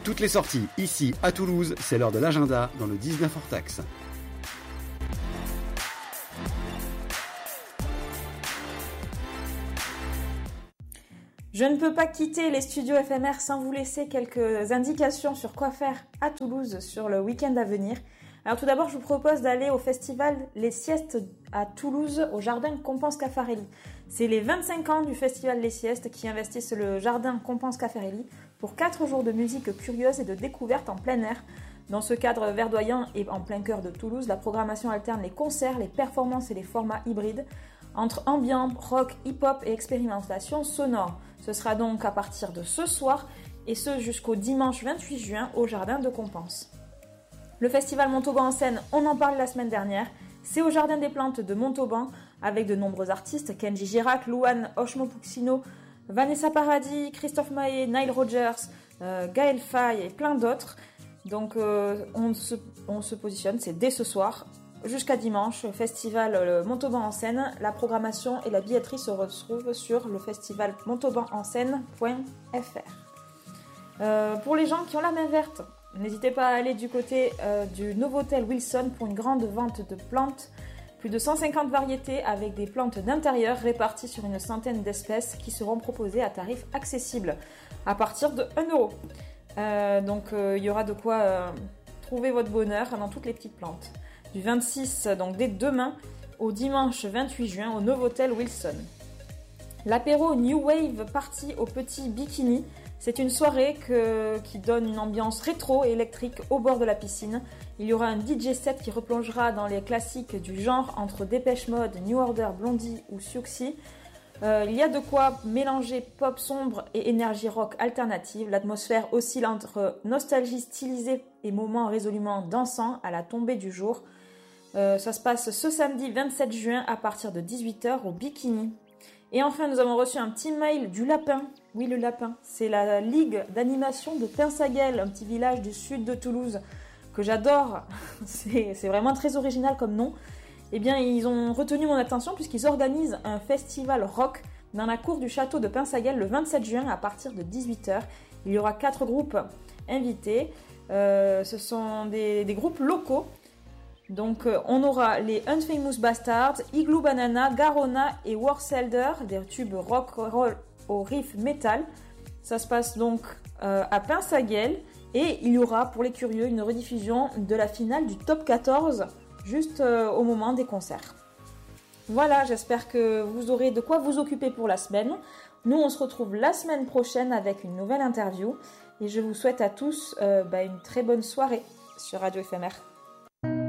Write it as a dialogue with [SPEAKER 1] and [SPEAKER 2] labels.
[SPEAKER 1] toutes les sorties ici à Toulouse, c'est l'heure de l'agenda dans le 19 hors taxe.
[SPEAKER 2] Je ne peux pas quitter les studios éphémères sans vous laisser quelques indications sur quoi faire à Toulouse sur le week-end à venir. Alors tout d'abord, je vous propose d'aller au festival Les Siestes à Toulouse, au jardin Compense Caffarelli. C'est les 25 ans du festival Les Siestes qui investissent le jardin Compense Caffarelli pour 4 jours de musique curieuse et de découverte en plein air. Dans ce cadre verdoyant et en plein cœur de Toulouse, la programmation alterne les concerts, les performances et les formats hybrides entre ambiance, rock, hip-hop et expérimentation sonore. Ce sera donc à partir de ce soir et ce jusqu'au dimanche 28 juin au jardin de Compense. Le festival Montauban en scène, on en parle la semaine dernière, c'est au Jardin des Plantes de Montauban avec de nombreux artistes, Kenji Girac, Louane Hochmo-Puccino, Vanessa Paradis, Christophe Maé, Nile Rodgers, Gaël Faye et plein d'autres. Donc on se positionne, c'est dès ce soir jusqu'à dimanche, festival Montauban en scène. La programmation et la billetterie se retrouvent sur le festival montaubanencene.fr. Pour les gens qui ont la main verte, n'hésitez pas à aller du côté du Novotel Wilson pour une grande vente de plantes. Plus de 150 variétés avec des plantes d'intérieur réparties sur une centaine d'espèces qui seront proposées à tarif accessible à partir de 1 euro. Donc il y aura de quoi trouver votre bonheur dans toutes les petites plantes. Du 26, donc dès demain, au dimanche 28 juin au Novotel Wilson. L'apéro New Wave Party au Petit Bikini, c'est une soirée qui donne une ambiance rétro et électrique au bord de la piscine. Il y aura un DJ set qui replongera dans les classiques du genre entre Depeche Mode, New Order, Blondie ou Siouxsie. Il y a de quoi mélanger pop sombre et énergie rock alternative. L'atmosphère oscille entre nostalgie stylisée et moments résolument dansants à la tombée du jour. Ça se passe ce samedi 27 juin à partir de 18h au Bikini. Et enfin, nous avons reçu un petit mail du Lapin. Oui, le Lapin, c'est la ligue d'animation de Pinsaguel, un petit village du sud de Toulouse que j'adore. C'est vraiment très original comme nom. Eh bien, ils ont retenu mon attention puisqu'ils organisent un festival rock dans la cour du château de Pinsaguel le 27 juin à partir de 18h. Il y aura 4 groupes invités. Ce sont des groupes locaux. Donc, on aura les Unfamous Bastards, Igloo Banana, Garona et Warselder, des tubes rock roll au riff metal. Ça se passe donc à Pinsaguel et il y aura pour les curieux une rediffusion de la finale du top 14 juste au moment des concerts. Voilà, j'espère que vous aurez de quoi vous occuper pour la semaine. Nous, on se retrouve la semaine prochaine avec une nouvelle interview et je vous souhaite à tous une très bonne soirée sur Radio Éphémère.